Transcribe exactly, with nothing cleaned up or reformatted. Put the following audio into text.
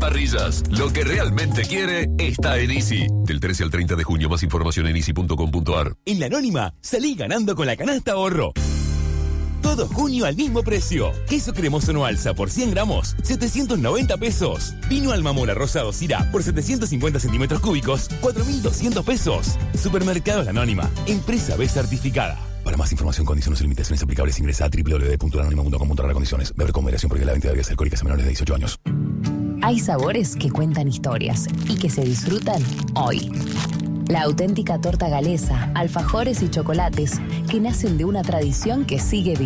Parrillas. Lo que realmente quiere está en Easy. Del trece al treinta de junio, más información en easy punto com punto ar. En La Anónima, salí ganando con la canasta ahorro. Todo junio al mismo precio. Queso cremoso no alza por cien gramos, setecientos noventa pesos. Vino Almamora rosado Syrah por setecientos cincuenta centímetros cúbicos, cuatro mil doscientos pesos. Supermercados La Anónima, empresa B certificada. Para más información, condiciones y limitaciones aplicables, ingresa a doble u doble u doble u punto la anónima punto com punto ar condiciones. Beber con moderación porque la venta debe ser alcohólica a menores de dieciocho años. Hay sabores que cuentan historias y que se disfrutan hoy. La auténtica torta galesa, alfajores y chocolates que nacen de una tradición que sigue viva.